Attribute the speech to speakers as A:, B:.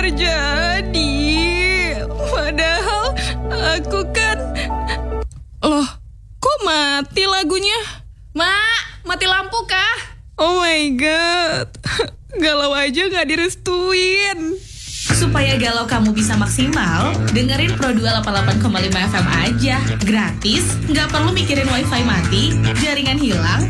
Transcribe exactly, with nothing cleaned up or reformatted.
A: terjadi? Padahal aku kan... Loh, kok mati lagunya?
B: Mak, mati lampu kah?
A: Oh my god, galau aja gak direstuin.
B: Supaya galau kamu bisa maksimal, dengerin Pro dua delapan puluh delapan koma lima F M aja. Gratis, nggak perlu mikirin wifi mati, jaringan hilang,